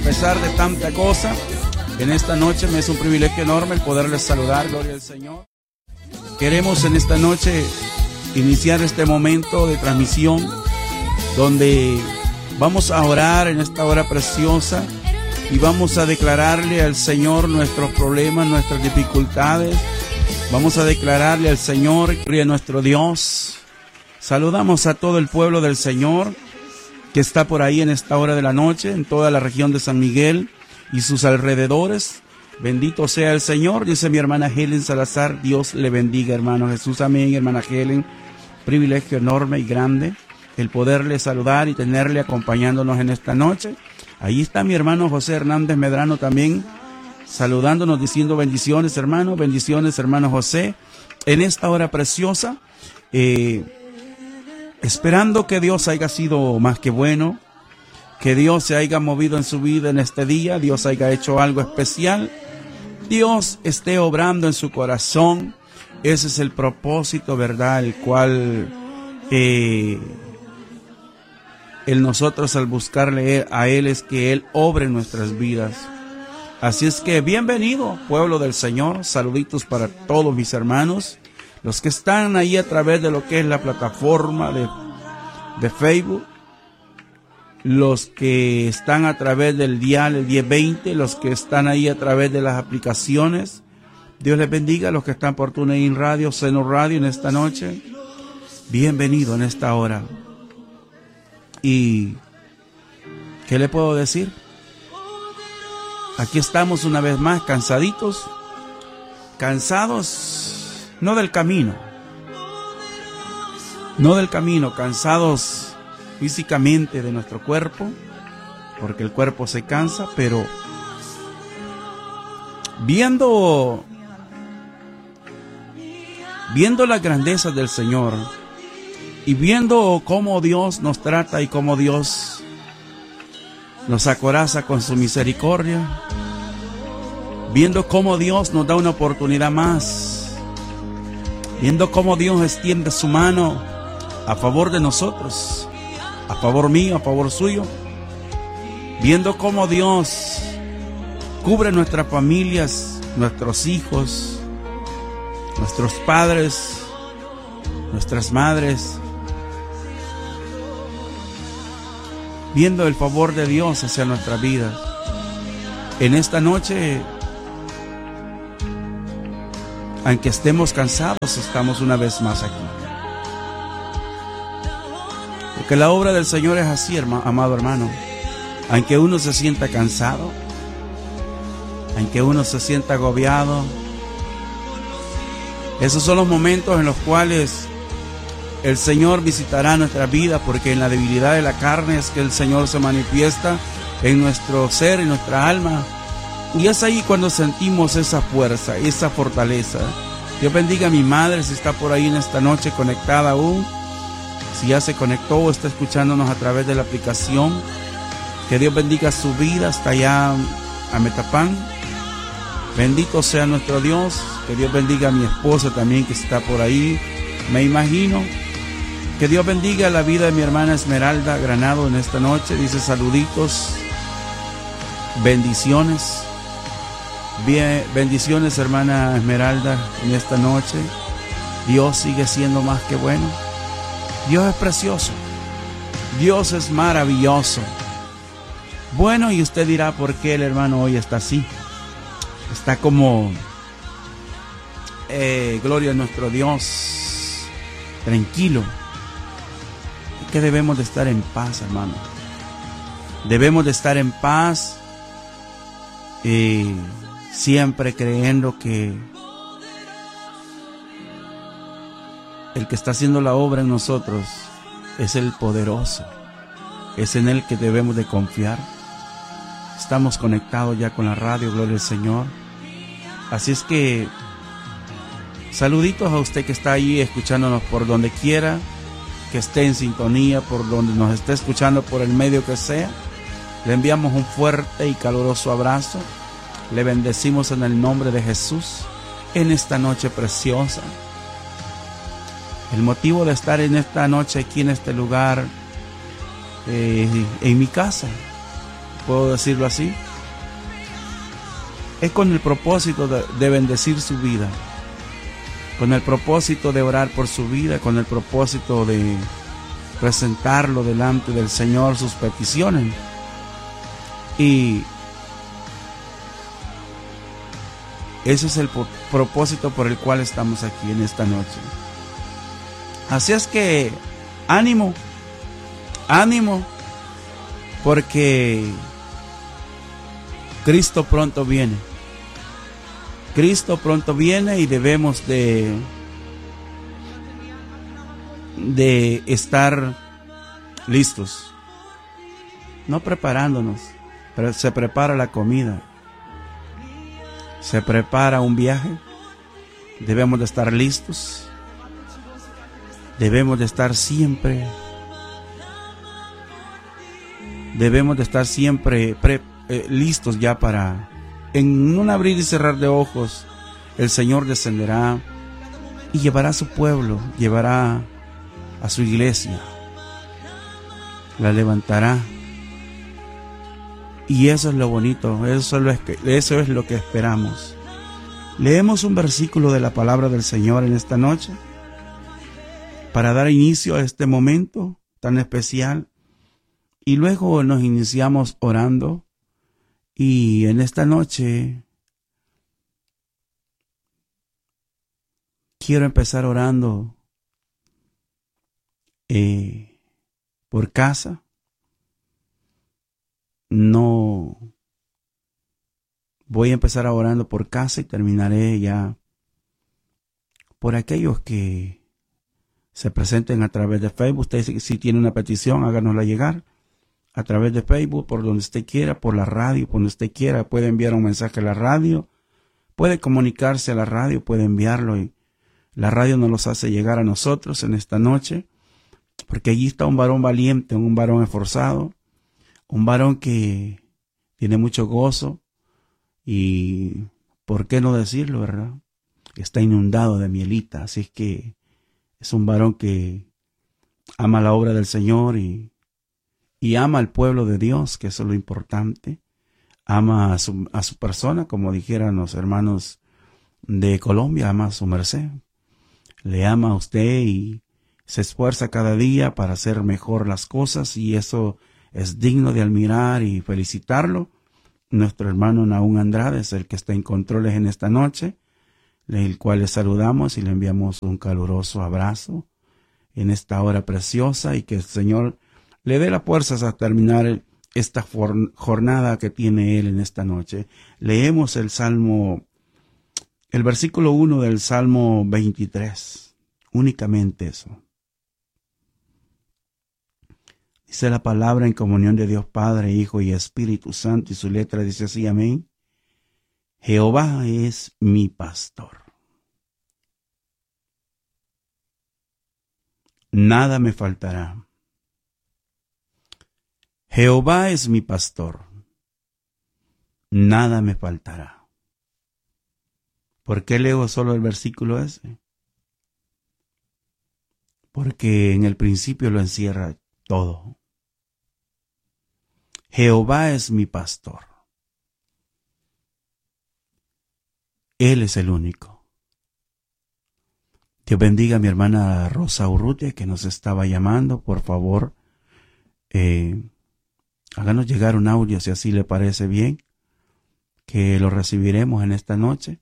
pesar de tanta cosa, en esta noche me es un privilegio enorme el poderles saludar, gloria al Señor. Queremos en esta noche iniciar este momento de transmisión donde vamos a orar en esta hora preciosa y vamos a declararle al Señor nuestros problemas, nuestras dificultades. Vamos a declararle al Señor, gloria a nuestro Dios. Saludamos a todo el pueblo del Señor que está por ahí en esta hora de la noche, en toda la región de San Miguel y sus alrededores. Bendito sea el Señor, dice mi hermana Helen Salazar. Dios le bendiga, hermano Jesús. Amén, hermana Helen. Privilegio enorme y grande el poderle saludar y tenerle acompañándonos en esta noche. Ahí está mi hermano José Hernández Medrano también, saludándonos, diciendo bendiciones, hermano José, en esta hora preciosa, esperando que Dios haya sido más que bueno, que Dios se haya movido en su vida en este día, Dios haya hecho algo especial, Dios esté obrando en su corazón. Ese es el propósito, ¿verdad? El cual nosotros al buscarle a Él es que Él obre en nuestras vidas. Así es que bienvenido, pueblo del Señor. Saluditos para todos mis hermanos, los que están ahí a través de lo que es la plataforma de Facebook, los que están a través del dial, el 1020, los que están ahí a través de las aplicaciones. Dios les bendiga a los que están por TuneIn Radio, Seno Radio en esta noche. Bienvenido en esta hora. ¿Y qué le puedo decir? Aquí estamos una vez más cansaditos, cansados no del camino, cansados físicamente de nuestro cuerpo, porque el cuerpo se cansa, pero viendo las grandezas del Señor y viendo cómo Dios nos trata y cómo Dios nos acoraza con su misericordia, viendo cómo Dios nos da una oportunidad más, viendo cómo Dios extiende su mano a favor de nosotros, a favor mío, a favor suyo, viendo cómo Dios cubre nuestras familias, nuestros hijos, nuestros padres, nuestras madres, viendo el favor de Dios hacia nuestra vida. En esta noche, aunque estemos cansados, estamos una vez más aquí. Porque la obra del Señor es así, amado hermano. Aunque uno se sienta cansado, aunque uno se sienta agobiado, esos son los momentos en los cuales el Señor visitará nuestra vida, porque en la debilidad de la carne es que el Señor se manifiesta en nuestro ser, en nuestra alma. Y es ahí cuando sentimos esa fuerza, esa fortaleza. Dios bendiga a mi madre, si está por ahí en esta noche conectada aún, si ya se conectó o está escuchándonos a través de la aplicación. Que Dios bendiga su vida hasta allá a Metapán. Bendito sea nuestro Dios. Que Dios bendiga a mi esposa también, que está por ahí, me imagino. Que Dios bendiga la vida de mi hermana Esmeralda Granado en esta noche. Dice saluditos, bendiciones. Bien, bendiciones, hermana Esmeralda, en esta noche. Dios sigue siendo más que bueno. Dios es precioso. Dios es maravilloso. Bueno, y usted dirá por qué el hermano hoy está así. Está como gloria a nuestro Dios, tranquilo. Que debemos de estar en paz, hermano. Debemos de estar en paz, siempre creyendo que el que está haciendo la obra en nosotros es el poderoso. Es en Él que debemos de confiar. Estamos conectados ya con la radio, gloria al Señor. Así es que saluditos a usted que está ahí escuchándonos por donde quiera, que esté en sintonía, por donde nos esté escuchando, por el medio que sea. Le enviamos un fuerte y caluroso abrazo. Le bendecimos en el nombre de Jesús en esta noche preciosa. El motivo de estar en esta noche aquí en este lugar, en mi casa, puedo decirlo así, es con el propósito de bendecir su vida, con el propósito de orar por su vida, con el propósito de presentarlo delante del Señor sus peticiones. Y ese es el propósito por el cual estamos aquí en esta noche. Así es que ánimo, ánimo, porque Cristo pronto viene. Cristo pronto viene y debemos de estar listos, no preparándonos, pero se prepara la comida, se prepara un viaje, debemos de estar listos, debemos de estar siempre listos ya para, en un abrir y cerrar de ojos, el Señor descenderá y llevará a su pueblo, llevará a su iglesia, la levantará. Y eso es lo bonito, eso es lo que esperamos. Leemos un versículo de la palabra del Señor en esta noche para dar inicio a este momento tan especial, y luego nos iniciamos orando. Y en esta noche quiero empezar orando por casa. No voy a empezar orando por casa y terminaré ya por aquellos que se presenten a través de Facebook. Usted, si tiene una petición, háganosla llegar a través de Facebook, por donde usted quiera, por la radio, por donde usted quiera. Puede enviar un mensaje a la radio, puede comunicarse a la radio, puede enviarlo, y la radio nos los hace llegar a nosotros en esta noche, porque allí está un varón valiente, un varón esforzado, un varón que tiene mucho gozo y, ¿por qué no decirlo, verdad? Está inundado de mielita. Así es que es un varón que ama la obra del Señor y ama al pueblo de Dios, que eso es lo importante. Ama a su persona, como dijeran los hermanos de Colombia, ama a su merced. Le ama a usted y se esfuerza cada día para hacer mejor las cosas, y eso es digno de admirar y felicitarlo. Nuestro hermano Nahum Andrade es el que está en controles en esta noche, el cual le saludamos y le enviamos un caluroso abrazo en esta hora preciosa, y que el Señor le dé las fuerzas a terminar esta jornada que tiene él en esta noche. Leemos el versículo 1 del Salmo 23. Únicamente eso. Dice la palabra en comunión de Dios Padre, Hijo y Espíritu Santo, y su letra dice así, amén. Jehová es mi pastor. Nada me faltará. Jehová es mi pastor, nada me faltará. ¿Por qué leo solo el versículo ese? Porque en el principio lo encierra todo. Jehová es mi pastor. Él es el único. Dios bendiga a mi hermana Rosa Urrutia, que nos estaba llamando. Por favor, háganos llegar un audio si así le parece bien, que lo recibiremos en esta noche.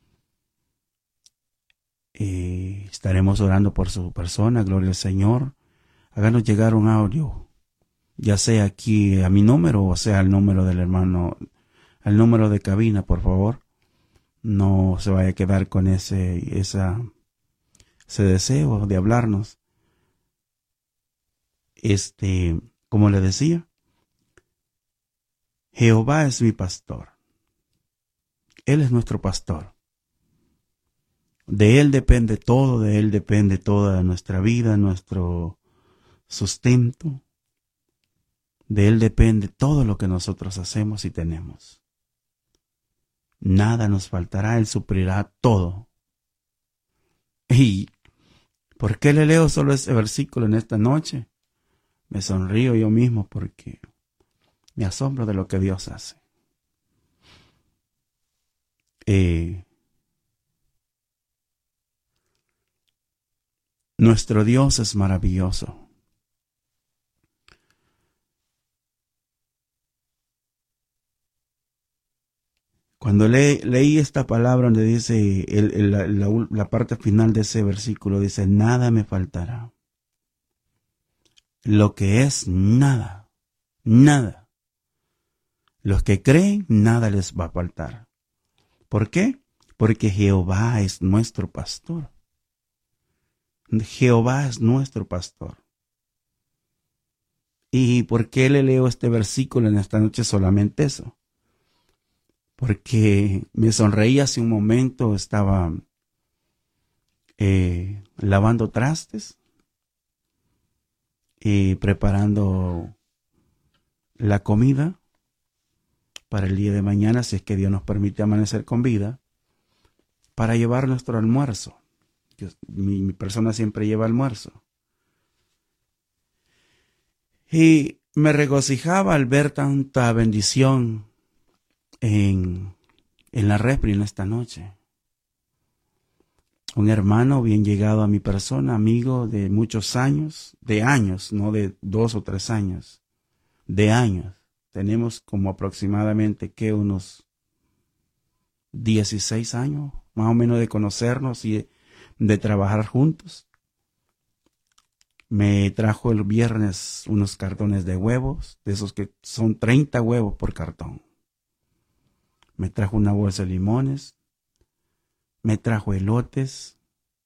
Estaremos orando por su persona, gloria al Señor. Háganos llegar un audio, ya sea aquí a mi número o sea al número del hermano, al número de cabina, por favor. No se vaya a quedar con ese deseo de hablarnos. Como le decía, Jehová es mi pastor. Él es nuestro pastor. De Él depende todo, de Él depende toda nuestra vida, nuestro sustento. De Él depende todo lo que nosotros hacemos y tenemos. Nada nos faltará, Él suplirá todo. ¿Y por qué le leo solo ese versículo en esta noche? Me sonrío yo mismo porque Me asombro de lo que Dios hace. Nuestro Dios es maravilloso. Cuando leí esta palabra donde dice, la parte final de ese versículo dice, nada me faltará. Lo que es nada, nada. Los que creen, nada les va a faltar. ¿Por qué? Porque Jehová es nuestro pastor. Jehová es nuestro pastor. ¿Y por qué le leo este versículo en esta noche? Solamente eso. Porque me sonreí hace un momento, estaba lavando trastes y preparando la comida para el día de mañana, si es que Dios nos permite amanecer con vida, para llevar nuestro almuerzo. Mi persona siempre lleva almuerzo. Y me regocijaba al ver tanta bendición en la refri en esta noche. Un hermano bien llegado a mi persona, amigo de muchos años, no de 2 o 3 años, de años. Tenemos como aproximadamente unos 16 años, más o menos, de conocernos y de trabajar juntos. Me trajo el viernes unos cartones de huevos, de esos que son 30 huevos por cartón. Me trajo una bolsa de limones, me trajo elotes.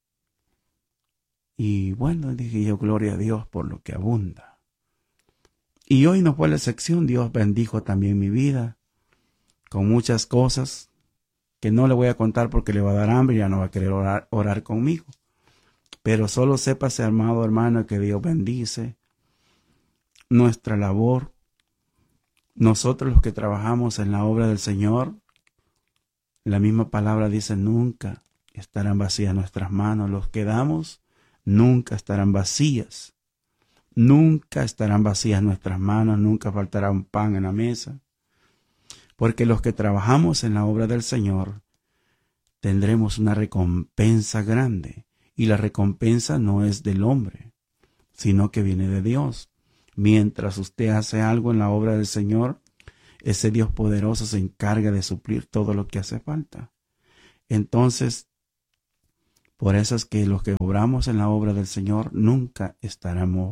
Y bueno, dije yo, gloria a Dios por lo que abunda. Y hoy no fue la excepción. Dios bendijo también mi vida con muchas cosas que no le voy a contar porque le va a dar hambre y ya no va a querer orar conmigo. Pero solo sépase, amado hermano, que Dios bendice nuestra labor. Nosotros los que trabajamos en la obra del Señor, la misma palabra dice, nunca estarán vacías nuestras manos. Los que damos, nunca estarán vacías. Nunca estarán vacías nuestras manos, nunca faltará un pan en la mesa. Porque los que trabajamos en la obra del Señor, tendremos una recompensa grande. Y la recompensa no es del hombre, sino que viene de Dios. Mientras usted hace algo en la obra del Señor, ese Dios poderoso se encarga de suplir todo lo que hace falta. Entonces, por eso es que los que obramos en la obra del Señor nunca estaremos,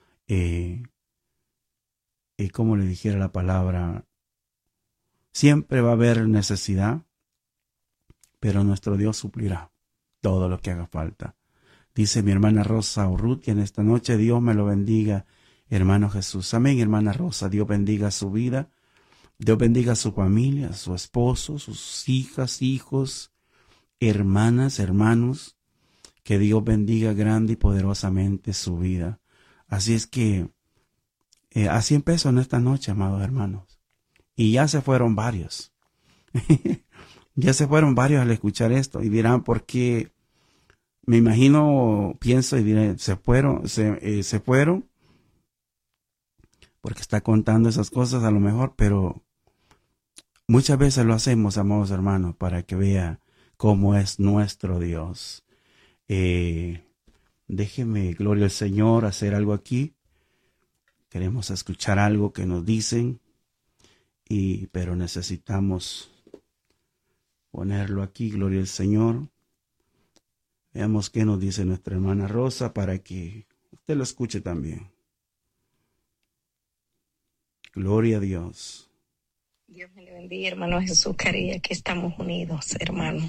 como le dijera la palabra, siempre va a haber necesidad, pero nuestro Dios suplirá todo lo que haga falta. Dice mi hermana Rosa Urrutia en esta noche, Dios me lo bendiga, hermano Jesús. Amén, hermana Rosa, Dios bendiga su vida, Dios bendiga a su familia, a su esposo, sus hijas, hijos, hermanas, hermanos, que Dios bendiga grande y poderosamente su vida. Así es que, así empezó en esta noche, amados hermanos. Y ya se fueron varios. Ya se fueron varios al escuchar esto y dirán, ¿por qué? Me imagino, pienso y diré, se fueron porque está contando esas cosas a lo mejor, pero muchas veces lo hacemos, amados hermanos, para que vea cómo es nuestro Dios. Déjeme, gloria al Señor, hacer algo aquí. Queremos escuchar algo que nos dicen, pero necesitamos ponerlo aquí, gloria al Señor. Veamos qué nos dice nuestra hermana Rosa para que usted lo escuche también. Gloria a Dios. Dios me le bendiga, hermano Jesús Caría, que estamos unidos, hermano.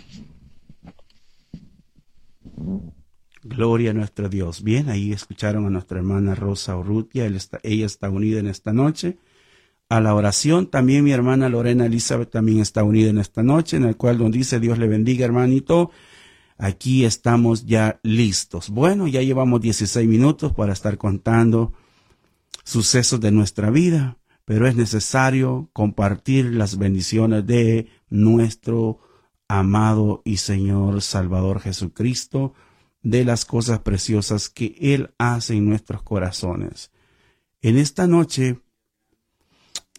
Gloria a nuestro Dios. Bien, ahí escucharon a nuestra hermana Rosa Urrutia. Ella está unida en esta noche a la oración. También mi hermana Lorena Elizabeth también está unida en esta noche, en el cual nos dice, Dios le bendiga, hermanito. Aquí estamos ya listos. Bueno, ya llevamos 16 minutos para estar contando sucesos de nuestra vida, pero es necesario compartir las bendiciones de nuestro amado y Señor Salvador Jesucristo, de las cosas preciosas que Él hace en nuestros corazones. En esta noche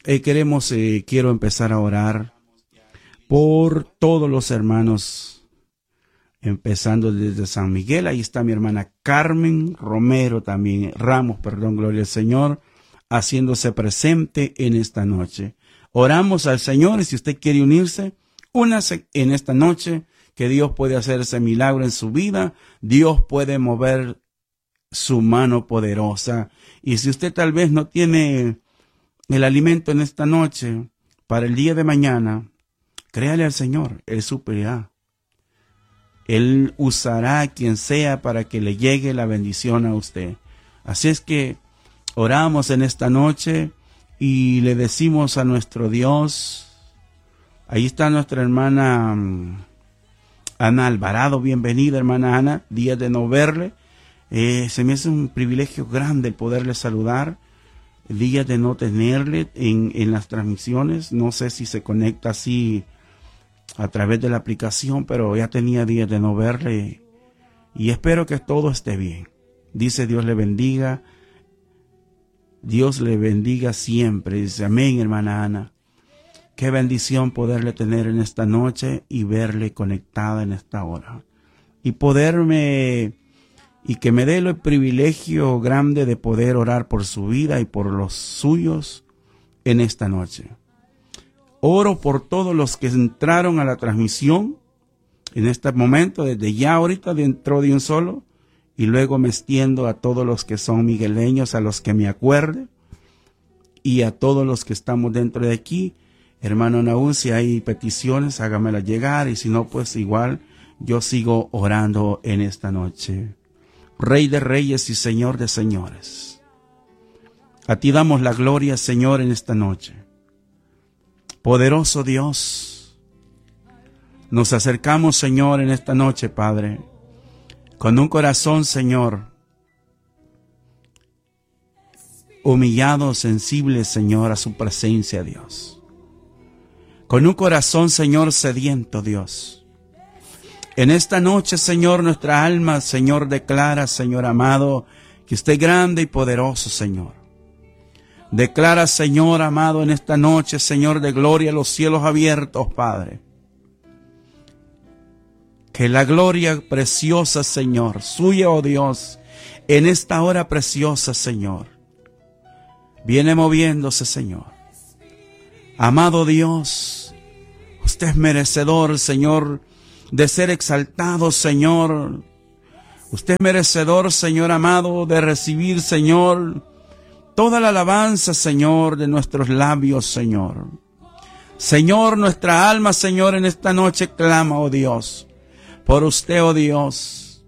Quiero empezar a orar por todos los hermanos, empezando desde San Miguel. Ahí está mi hermana Carmen Romero también, Ramos, gloria al Señor, haciéndose presente en esta noche. Oramos al Señor, y si usted quiere unirse, únase en esta noche, que Dios puede hacer ese milagro en su vida. Dios puede mover su mano poderosa. Y si usted tal vez no tiene el alimento en esta noche, para el día de mañana, créale al Señor, Él suplirá. Él usará a quien sea para que le llegue la bendición a usted. Así es que oramos en esta noche y le decimos a nuestro Dios. Ahí está nuestra hermana Ana Alvarado. Bienvenida, hermana Ana. Días de no verle. Se me hace un privilegio grande el poderle saludar. Días de no tenerle en las transmisiones. No sé si se conecta así a través de la aplicación, pero ya tenía días de no verle. Y espero que todo esté bien. Dice Dios le bendiga. Dios le bendiga siempre. Dice amén, hermana Ana. Qué bendición poderle tener en esta noche y verle conectada en esta hora. Y que me dé el privilegio grande de poder orar por su vida y por los suyos en esta noche. Oro por todos los que entraron a la transmisión en este momento, desde ya ahorita dentro de un solo, y luego me extiendo a todos los que son migueleños, a los que me acuerde, y a todos los que estamos dentro de aquí. Hermano Naúl, si hay peticiones, hágamelas llegar, y si no, pues igual yo sigo orando en esta noche. Rey de reyes y Señor de señores, a ti damos la gloria, Señor, en esta noche. Poderoso Dios, nos acercamos, Señor, en esta noche, Padre, con un corazón, Señor, humillado, sensible, Señor, a su presencia, Dios. Con un corazón, Señor, sediento, Dios. En esta noche, Señor, nuestra alma, Señor, declara, Señor amado, que usted es grande y poderoso, Señor. Declara, Señor amado, en esta noche, Señor de gloria, los cielos abiertos, Padre. Que la gloria preciosa, Señor, suya, oh Dios, en esta hora preciosa, Señor, viene moviéndose, Señor. Amado Dios, usted es merecedor, Señor, de ser exaltado, Señor. Usted es merecedor, Señor amado, de recibir, Señor, toda la alabanza, Señor, de nuestros labios, Señor. Señor, nuestra alma, Señor, en esta noche clama, oh Dios, por usted, oh Dios.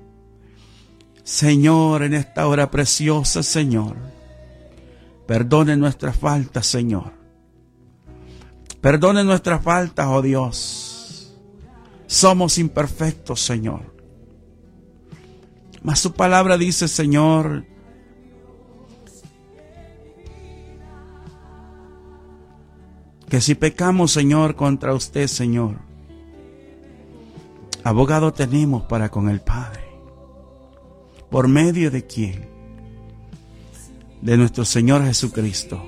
Señor, en esta hora preciosa, Señor, perdone nuestras faltas, Señor. Perdone nuestras faltas, oh Dios. Somos imperfectos, Señor. Mas su palabra dice, Señor, que si pecamos, Señor, contra usted, Señor, abogado tenemos para con el Padre. ¿Por medio de quién? De nuestro Señor Jesucristo.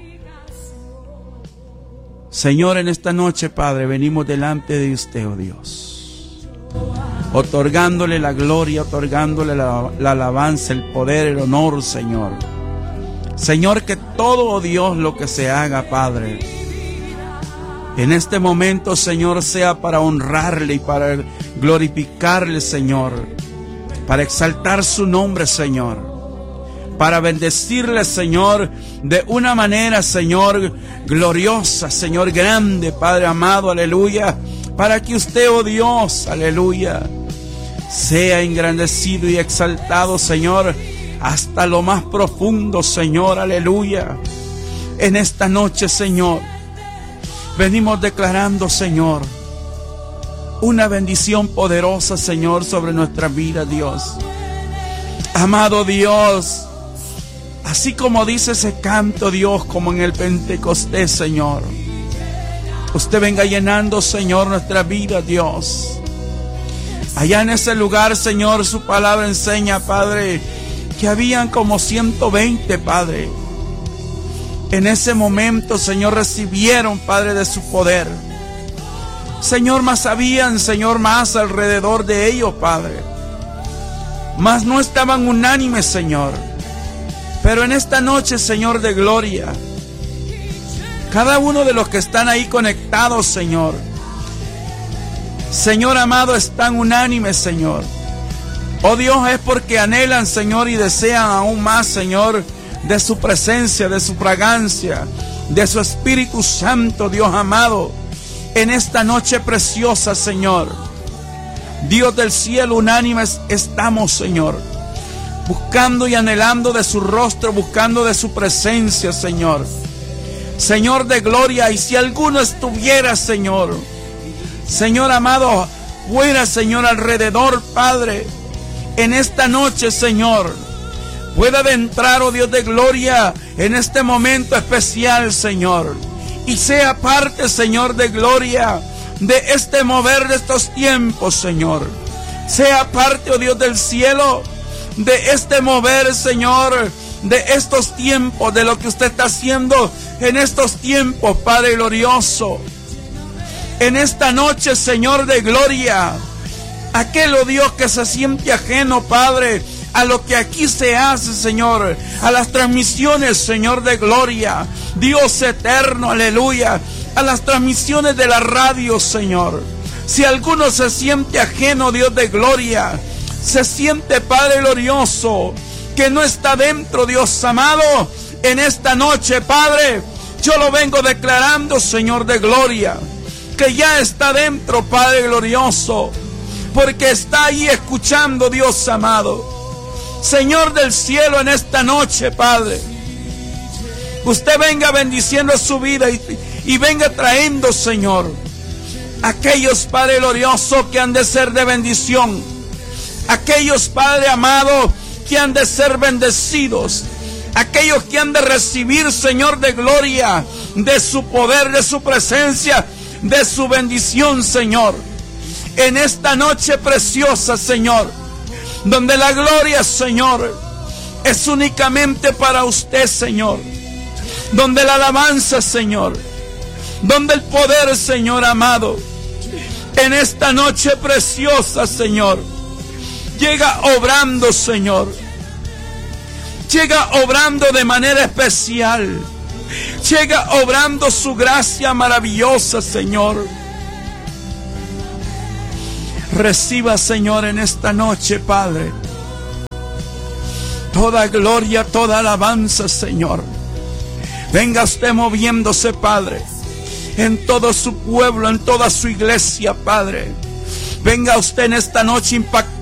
Señor, en esta noche, Padre, venimos delante de usted, oh Dios, otorgándole la gloria, otorgándole la alabanza, el poder, el honor, Señor. Señor, que todo, oh Dios, lo que se haga, Padre, en este momento, Señor, sea para honrarle y para glorificarle, Señor, para exaltar su nombre, Señor, para bendecirle, Señor, de una manera, Señor, gloriosa, Señor, grande, Padre amado, aleluya, para que usted, oh Dios, aleluya, sea engrandecido y exaltado, Señor, hasta lo más profundo, Señor, aleluya. En esta noche, Señor, venimos declarando, Señor, una bendición poderosa, Señor, sobre nuestra vida, Dios. Amado Dios, así como dice ese canto, Dios, como en el Pentecostés, Señor, usted venga llenando, Señor, nuestra vida, Dios. Allá en ese lugar, Señor, su palabra enseña, Padre, que habían como 120, Padre, en ese momento, Señor, recibieron, Padre, de su poder. Señor, más habían, Señor, más alrededor de ellos, Padre. Mas no estaban unánimes, Señor. Pero en esta noche, Señor de gloria, cada uno de los que están ahí conectados, Señor, Señor amado, están unánimes, Señor. Oh Dios, es porque anhelan, Señor, y desean aún más, Señor, de su presencia, de su fragancia, de su Espíritu Santo, Dios amado, en esta noche preciosa, Señor. Dios del cielo, unánimes estamos, Señor, buscando y anhelando de su rostro, buscando de su presencia, Señor. Señor de gloria, y si alguno estuviera, Señor, Señor amado, fuera, Señor, alrededor, Padre, en esta noche, Señor, pueda adentrar, oh Dios de gloria, en este momento especial, Señor, y sea parte, Señor de gloria, de este mover de estos tiempos, Señor. Sea parte, oh Dios del cielo, de este mover, Señor, de estos tiempos, de lo que usted está haciendo en estos tiempos, Padre glorioso. En esta noche, Señor de gloria, aquel, oh Dios, que se siente ajeno, Padre, a lo que aquí se hace, Señor, a las transmisiones, Señor de gloria, Dios eterno, aleluya, a las transmisiones de la radio, Señor. Si alguno se siente ajeno, Dios de gloria, se siente, Padre glorioso, que no está dentro, Dios amado, en esta noche, Padre, yo lo vengo declarando, Señor de gloria, que ya está dentro, Padre glorioso, porque está ahí escuchando, Dios amado. Señor del cielo, en esta noche, Padre, usted venga bendiciendo su vida y venga trayendo, Señor, aquellos, Padre glorioso, que han de ser de bendición, aquellos, Padre amado, que han de ser bendecidos, aquellos que han de recibir, Señor de gloria, de su poder, de su presencia, de su bendición, Señor. En esta noche preciosa, Señor, donde la gloria, Señor, es únicamente para usted, Señor, donde la alabanza, Señor, donde el poder, Señor amado, en esta noche preciosa, Señor, llega obrando, Señor, llega obrando de manera especial, llega obrando su gracia maravillosa, Señor. Reciba, Señor, en esta noche, Padre, toda gloria, toda alabanza, Señor. Venga usted moviéndose, Padre, en todo su pueblo, en toda su iglesia, Padre. Venga usted en esta noche impactando